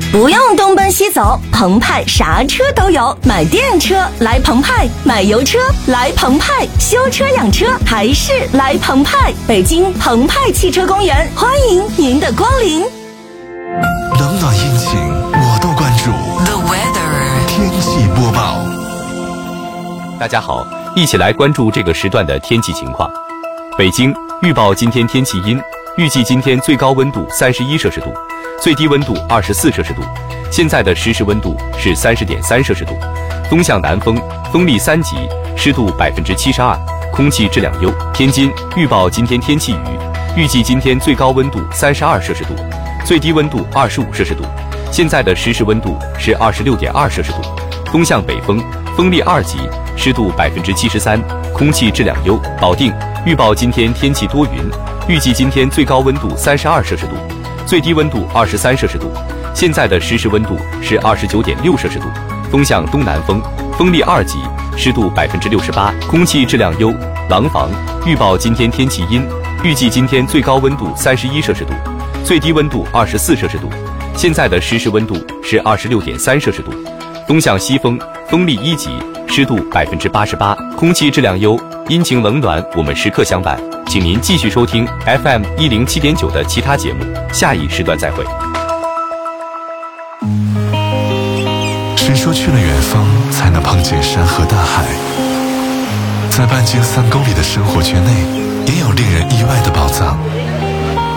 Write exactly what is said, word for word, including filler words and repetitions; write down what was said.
不用东奔西走，澎湃啥车都有。买电车来澎湃，买油车来澎湃，修车养车还是来澎湃。北京澎湃汽车公园，欢迎您的光临。 冷暖阴晴我都关注。 The weather 天气播报。 大家好，一起来关注这个时段的天气情况。北京预报今天天气阴，预计今天最高温度三十一摄氏度，最低温度二十四摄氏度。现在的实时温度是三十点三摄氏度，东向南风，风力三级，湿度百分之七十二，空气质量优。天津预报今天天气雨，预计今天最高温度三十二摄氏度，最低温度二十五摄氏度。现在的实时温度是二十六点二摄氏度，东向北风，风力二级，湿度百分之七十三，空气质量优。保定预报今天天气多云，预计今天最高温度三十二摄氏度，最低温度二十三摄氏度。现在的实时温度是二十九点六摄氏度，东向东南风，风力二级，湿度百分之六十八，空气质量优。廊坊预报今天天气阴，预计今天最高温度三十一摄氏度，最低温度二十四摄氏度。现在的实时温度是二十六点三摄氏度，东向西风，风力一级，湿度百分之八十八，空气质量优。阴晴冷暖，我们时刻相伴，请您继续收听 F M 一零七点九的其他节目，下一时段再会。 谁说去了远方才能碰见山河大海？在半径三公里的生活圈内，也有令人意外的宝藏。